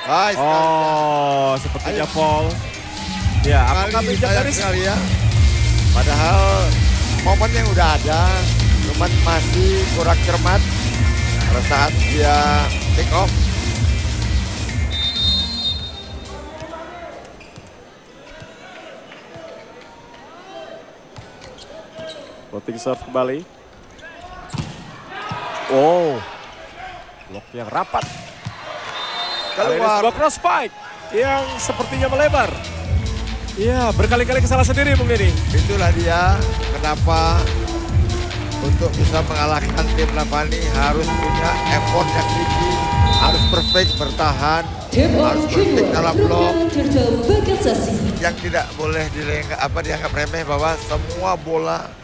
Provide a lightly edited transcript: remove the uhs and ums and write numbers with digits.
Oh, sepertinya Paul. Ya, apakah bijak dari ya? Padahal momen yang udah ada, cuman masih kurang cermat pada saat dia take off. Floating serve kembali. Oh, blok yang rapat. Keluar cross spike yang sepertinya melebar. Iya, berkali-kali kesalahan sendiri Bung Deddy. Itulah dia kenapa untuk bisa mengalahkan tim Lavani harus punya effort yang tinggi, harus perfect bertahan, harus perfect dalam blok. Yang tidak boleh dianggap remeh bahwa semua bola